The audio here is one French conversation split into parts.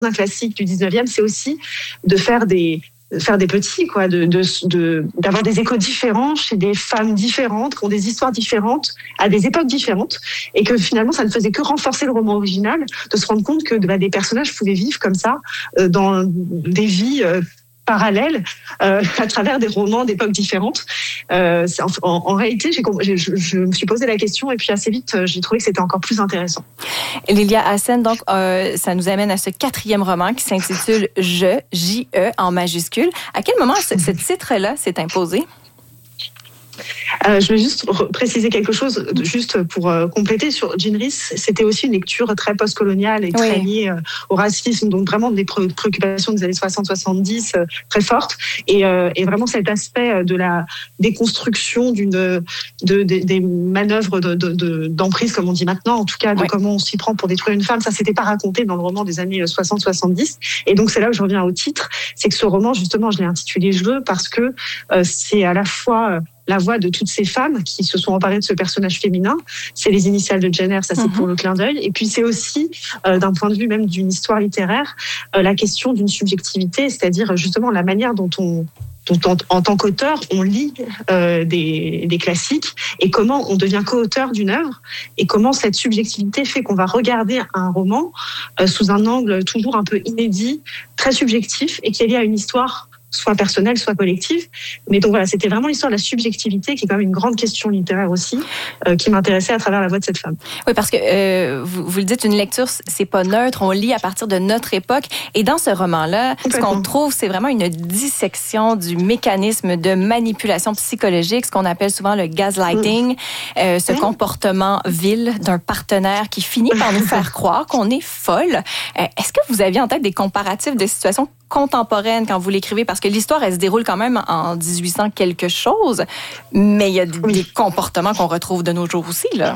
un classique du 19e, c'est aussi de faire des petits, quoi, d'avoir des échos différents chez des femmes différentes, qui ont des histoires différentes, à des époques différentes, et que finalement, ça ne faisait que renforcer le roman original, de se rendre compte que des personnages pouvaient vivre comme ça, dans des vies parallèles, à travers des romans d'époques différentes. En réalité, je me suis posé la question, et puis assez vite, j'ai trouvé que c'était encore plus intéressant. Lilia Hassen, donc, ça nous amène à ce 4e roman qui s'intitule J-E en majuscule. À quel moment ce titre-là s'est imposé? Je vais juste préciser quelque chose, juste pour compléter sur Jean Rhys. C'était aussi une lecture très postcoloniale et très liée au racisme, donc vraiment des préoccupations des années 60-70 très fortes, et vraiment cet aspect de la déconstruction des manœuvres d'emprise, comme on dit maintenant, en tout cas de comment on s'y prend pour détruire une femme. Ça s'était pas raconté dans le roman des années 60-70, et donc c'est là où je reviens au titre, c'est que ce roman, justement, je l'ai intitulé Je veux, parce que c'est à la fois la voix de toutes ces femmes qui se sont emparées de ce personnage féminin. C'est les initiales de Jenner, ça c'est pour le clin d'œil. Et puis c'est aussi, d'un point de vue même d'une histoire littéraire, la question d'une subjectivité, c'est-à-dire justement la manière dont en tant qu'auteur, on lit des classiques, et comment on devient co-auteur d'une œuvre, et comment cette subjectivité fait qu'on va regarder un roman sous un angle toujours un peu inédit, très subjectif, et qu'il y a une histoire soit personnelle, soit collective. Mais donc voilà, c'était vraiment l'histoire de la subjectivité, qui est quand même une grande question littéraire aussi, qui m'intéressait à travers la voix de cette femme. Oui, parce que vous le dites, une lecture, c'est pas neutre, on lit à partir de notre époque. Et dans ce roman-là, ce qu'on trouve, c'est vraiment une dissection du mécanisme de manipulation psychologique, ce qu'on appelle souvent le gaslighting, ce comportement vil d'un partenaire qui finit par nous faire croire qu'on est folle. Est-ce que vous aviez en tête des comparatifs de situations contemporaines quand vous l'écrivez? Parce que l'histoire, elle se déroule quand même en 1800 quelque chose, mais il y a des comportements qu'on retrouve de nos jours aussi, là.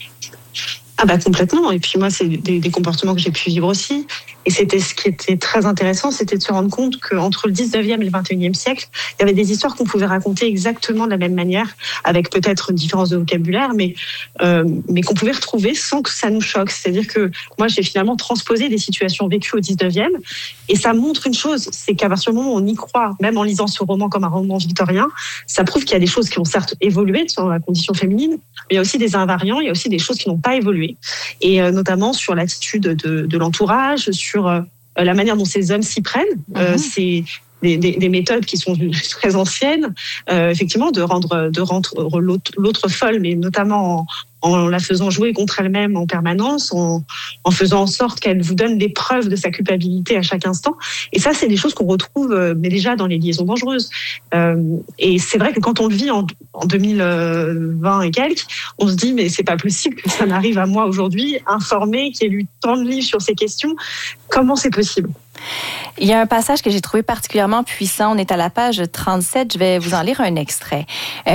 Ah complètement. Et puis moi, c'est des comportements que j'ai pu vivre aussi. Et c'était ce qui était très intéressant, c'était de se rendre compte qu'entre le 19e et le 21e siècle, il y avait des histoires qu'on pouvait raconter exactement de la même manière, avec peut-être une différence de vocabulaire, mais qu'on pouvait retrouver sans que ça nous choque. C'est-à-dire que moi, j'ai finalement transposé des situations vécues au 19e, et ça montre une chose, c'est qu'à partir du moment où on y croit, même en lisant ce roman comme un roman victorien, ça prouve qu'il y a des choses qui ont certes évolué sur la condition féminine, mais il y a aussi des invariants, il y a aussi des choses qui n'ont pas évolué, et notamment sur l'attitude de l'entourage, sur la manière dont ces hommes s'y prennent. C'est des méthodes qui sont très anciennes, effectivement, de rendre l'autre folle, mais notamment en la faisant jouer contre elle-même en permanence, en faisant en sorte qu'elle vous donne des preuves de sa culpabilité à chaque instant. Et ça, c'est des choses qu'on retrouve mais déjà dans les liaisons dangereuses. Et c'est vrai que quand on le vit en 2020 et quelques, on se dit mais c'est pas possible que ça n'arrive à moi aujourd'hui, informée, qui ai lu tant de livres sur ces questions. Comment c'est possible? Il y a un passage que j'ai trouvé particulièrement puissant. On est à la page 37. Je vais vous en lire un extrait.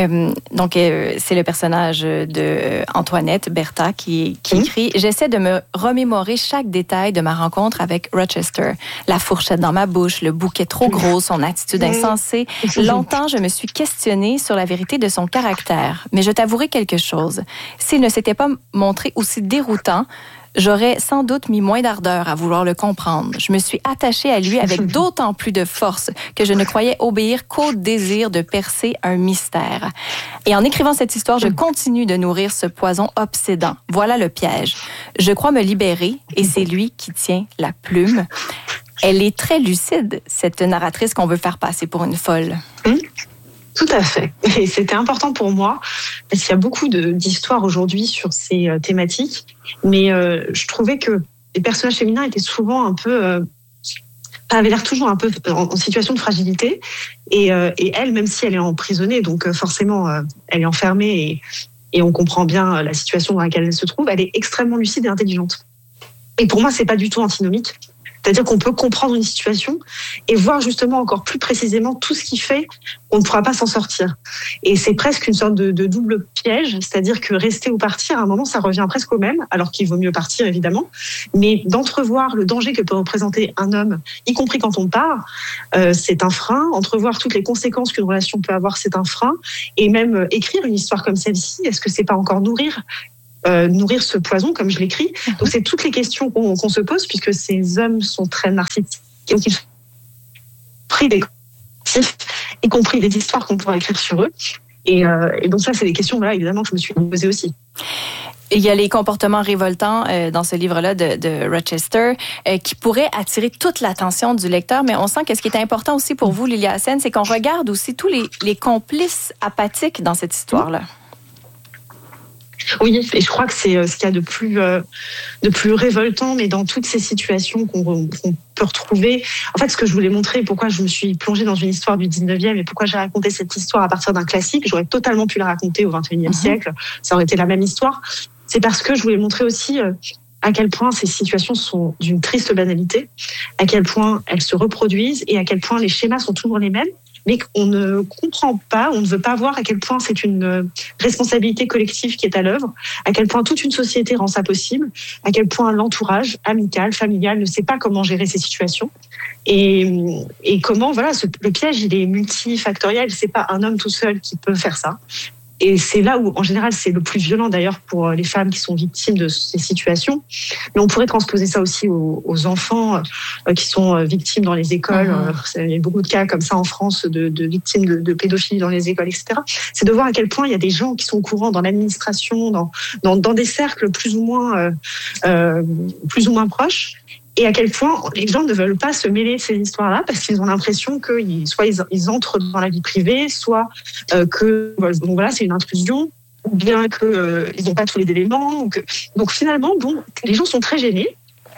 C'est le personnage de Antoinette Bertha qui écrit « J'essaie de me remémorer chaque détail de ma rencontre avec Rochester. La fourchette dans ma bouche, le bouquet trop gros, son attitude insensée. Longtemps, je me suis questionnée sur la vérité de son caractère. Mais je t'avouerai quelque chose. S'il ne s'était pas montré aussi déroutant, j'aurais sans doute mis moins d'ardeur à vouloir le comprendre. Je me suis attachée à lui avec d'autant plus de force que je ne croyais obéir qu'au désir de percer un mystère. Et en écrivant cette histoire, je continue de nourrir ce poison obsédant. Voilà le piège. Je crois me libérer et c'est lui qui tient la plume. » Elle est très lucide, cette narratrice qu'on veut faire passer pour une folle. Tout à fait. Et c'était important pour moi, parce qu'il y a beaucoup d'histoires aujourd'hui sur ces thématiques, mais je trouvais que les personnages féminins étaient souvent un peu... avaient l'air toujours un peu en situation de fragilité. Et elle, même si elle est emprisonnée, donc forcément, elle est enfermée et on comprend bien la situation dans laquelle elle se trouve, elle est extrêmement lucide et intelligente. Et pour moi, c'est pas du tout antinomique. C'est-à-dire qu'on peut comprendre une situation et voir justement encore plus précisément tout ce qui fait qu'on ne pourra pas s'en sortir. Et c'est presque une sorte de double piège, c'est-à-dire que rester ou partir, à un moment, ça revient presque au même, alors qu'il vaut mieux partir, évidemment. Mais d'entrevoir le danger que peut représenter un homme, y compris quand on part, c'est un frein. Entrevoir toutes les conséquences qu'une relation peut avoir, c'est un frein. Et même écrire une histoire comme celle-ci, est-ce que c'est pas encore nourrir nourrir ce poison, comme je l'écris. Donc c'est toutes les questions qu'on se pose, puisque ces hommes sont très narcissiques, et donc ils sont pris des y compris des histoires qu'on pourrait écrire sur eux. Et donc ça, c'est des questions, voilà, évidemment, que je me suis posées aussi. Il y a les comportements révoltants dans ce livre-là de Rochester qui pourraient attirer toute l'attention du lecteur, mais on sent que ce qui est important aussi pour vous, Lilia Hassen, c'est qu'on regarde aussi tous les complices apathiques dans cette histoire-là. Oui, et je crois que c'est ce qu'il y a de plus révoltant, mais dans toutes ces situations qu'on peut retrouver. En fait, ce que je voulais montrer, pourquoi je me suis plongée dans une histoire du 19e et pourquoi j'ai raconté cette histoire à partir d'un classique, j'aurais totalement pu la raconter au 21e siècle, ça aurait été la même histoire. C'est parce que je voulais montrer aussi à quel point ces situations sont d'une triste banalité, à quel point elles se reproduisent et à quel point les schémas sont toujours les mêmes, mais qu'on ne comprend pas, on ne veut pas voir à quel point c'est une responsabilité collective qui est à l'œuvre, à quel point toute une société rend ça possible, à quel point l'entourage amical, familial ne sait pas comment gérer ces situations et comment, voilà, le piège, il est multifactoriel, c'est pas un homme tout seul qui peut faire ça. Et c'est là où, en général, c'est le plus violent d'ailleurs pour les femmes qui sont victimes de ces situations. Mais on pourrait transposer ça aussi aux enfants qui sont victimes dans les écoles. Il y a beaucoup de cas comme ça en France de victimes de pédophilie dans les écoles, etc. C'est de voir à quel point il y a des gens qui sont au courant dans l'administration, dans des cercles plus ou moins proches. Et à quel point les gens ne veulent pas se mêler de ces histoires-là parce qu'ils ont l'impression que soit ils entrent dans la vie privée, soit que bon, voilà, c'est une intrusion, ou bien qu'ils n'ont pas tous les éléments. Donc finalement, bon, les gens sont très gênés.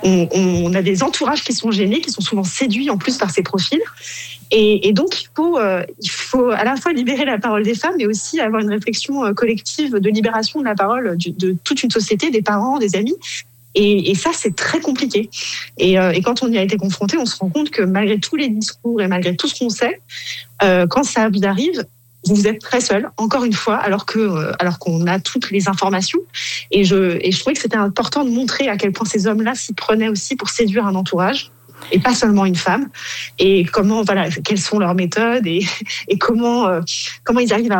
On a des entourages qui sont gênés, qui sont souvent séduits en plus par ces profils. Et donc, il faut à la fois libérer la parole des femmes, mais aussi avoir une réflexion collective de libération de la parole de toute une société, des parents, des amis. Et ça, c'est très compliqué. Et quand on y a été confronté, on se rend compte que malgré tous les discours et malgré tout ce qu'on sait, quand ça vous arrive, vous êtes très seul, encore une fois, alors qu'on a toutes les informations. Et je trouvais que c'était important de montrer à quel point ces hommes-là s'y prenaient aussi pour séduire un entourage, et pas seulement une femme, et comment, voilà, quelles sont leurs méthodes et comment ils arrivent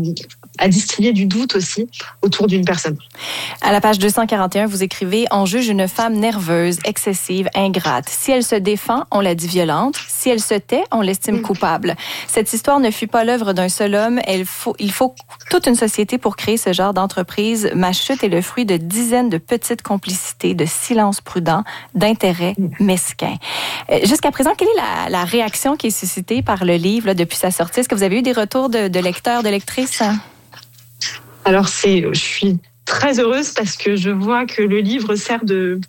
à distiller du doute aussi autour d'une personne. À la page 241, vous écrivez « On juge une femme nerveuse, excessive, ingrate. Si elle se défend, on la dit violente. Si elle se tait, on l'estime coupable. Cette histoire ne fut pas l'œuvre d'un seul homme. Il faut toute une société pour créer ce genre d'entreprise. Ma chute est le fruit de dizaines de petites complicités, de silence prudent, d'intérêts mesquins. » Jusqu'à présent, quelle est la réaction qui est suscitée par le livre là, depuis sa sortie? Est-ce que vous avez eu des retours de lecteurs, de lectrices? Alors, je suis très heureuse parce que je vois que le livre sert de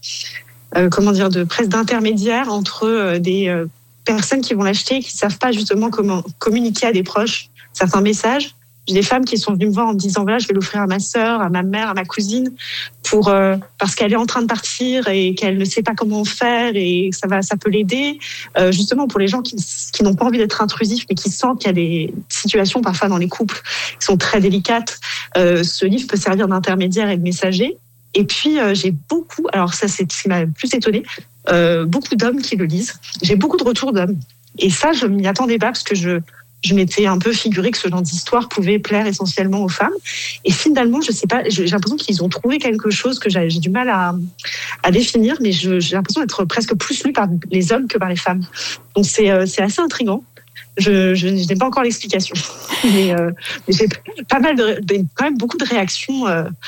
presque d'intermédiaire entre des personnes qui vont l'acheter et qui ne savent pas justement comment communiquer à des proches certains messages. J'ai des femmes qui sont venues me voir en me disant, voilà, je vais l'offrir à ma sœur, à ma mère, à ma cousine, parce qu'elle est en train de partir et qu'elle ne sait pas comment faire et ça peut l'aider. Justement, pour les gens qui n'ont pas envie d'être intrusifs, mais qui sentent qu'il y a des situations parfois dans les couples qui sont très délicates, ce livre peut servir d'intermédiaire et de messager. Et puis, j'ai beaucoup, alors ça, c'est ce qui m'a le plus étonnée, beaucoup d'hommes qui le lisent. J'ai beaucoup de retours d'hommes. Et ça, je m'y attendais pas parce que je m'étais un peu figuré que ce genre d'histoire pouvait plaire essentiellement aux femmes. Et finalement, je sais pas, j'ai l'impression qu'ils ont trouvé quelque chose que j'ai du mal à définir, mais j'ai l'impression d'être presque plus lue par les hommes que par les femmes. Donc c'est assez intriguant. Je n'ai pas encore l'explication, mais j'ai pas mal quand même beaucoup de réactions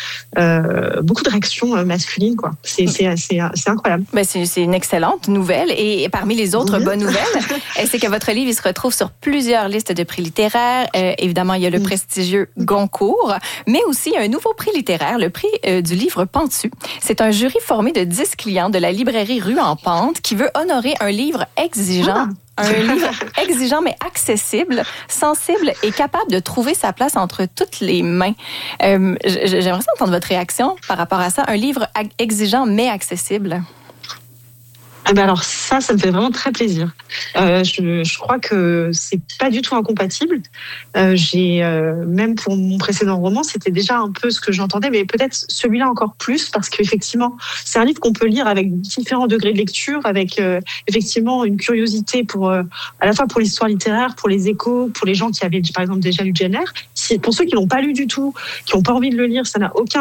masculines, quoi. C'est incroyable. Ben c'est une excellente nouvelle, et parmi les autres bonnes nouvelles, c'est que votre livre il se retrouve sur plusieurs listes de prix littéraires. Évidemment, il y a le prestigieux Goncourt, mais aussi un nouveau prix littéraire, le prix du livre Pentu. C'est un jury formé de 10 clients de la librairie Rue en Pente qui veut honorer un livre exigeant. Un livre exigeant mais accessible, sensible et capable de trouver sa place entre toutes les mains. J'aimerais entendre votre réaction par rapport à ça. Un livre exigeant mais accessible. Alors ça me fait vraiment très plaisir. Je crois que c'est pas du tout incompatible. Même pour mon précédent roman, c'était déjà un peu ce que j'entendais, mais peut-être celui-là encore plus, parce qu'effectivement, c'est un livre qu'on peut lire avec différents degrés de lecture, avec effectivement une curiosité à la fois pour l'histoire littéraire, pour les échos, pour les gens qui avaient par exemple déjà lu Jane Eyre. Pour ceux qui l'ont pas lu du tout, qui n'ont pas envie de le lire, ça n'a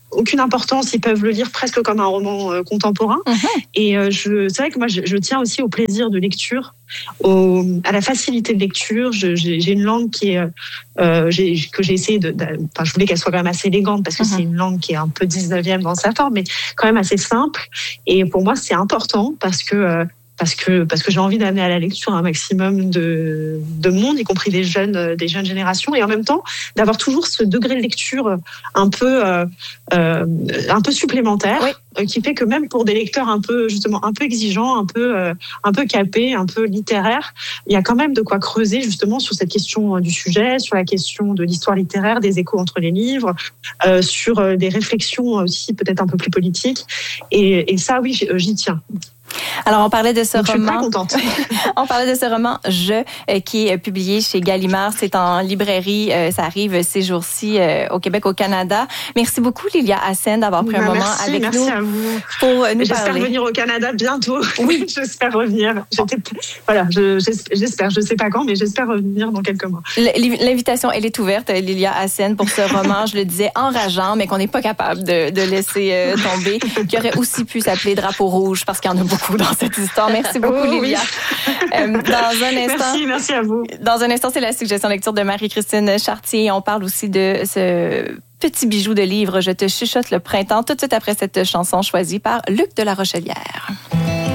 aucune importance. Ils peuvent le lire presque comme un roman contemporain. Et c'est vrai que moi, je tiens aussi au plaisir de lecture, à la facilité de lecture. J'ai une langue qui est que j'ai essayé je voulais qu'elle soit quand même assez élégante parce que c'est une langue qui est un peu 19e dans sa forme, mais quand même assez simple. Et pour moi, c'est important parce que j'ai envie d'amener à la lecture un maximum de monde, y compris des jeunes générations, et en même temps d'avoir toujours ce degré de lecture un peu supplémentaire, qui fait que même pour des lecteurs un peu exigeants, un peu capés, un peu littéraires, il y a quand même de quoi creuser justement sur cette question du sujet, sur la question de l'histoire littéraire, des échos entre les livres, sur des réflexions aussi peut-être un peu plus politiques. Et ça, oui, j'y tiens. Alors, on parlait de ce roman. Je suis très contente. On parlait de ce roman qui est publié chez Gallimard. C'est en librairie. Ça arrive ces jours-ci au Québec, au Canada. Merci beaucoup, Lilia Hassen, d'avoir pris un moment avec nous. Merci à vous. Pour nous parler. J'espère venir au Canada bientôt. Oui. J'espère revenir. J'espère. Je sais pas quand, mais j'espère revenir dans quelques mois. L'invitation, elle est ouverte, Lilia Hassen, pour ce roman, je le disais, enrageant, mais qu'on n'est pas capable de laisser tomber, qui aurait aussi pu s'appeler Drapeau rouge, parce qu'il y en a beaucoup dans cette histoire. Merci beaucoup, Lilia. Dans un instant, merci à vous. Dans un instant, c'est la suggestion lecture de Marie-Christine Chartier. On parle aussi de ce petit bijou de livre, Je te chuchote le printemps, tout de suite après cette chanson choisie par Luc de la Rochelière.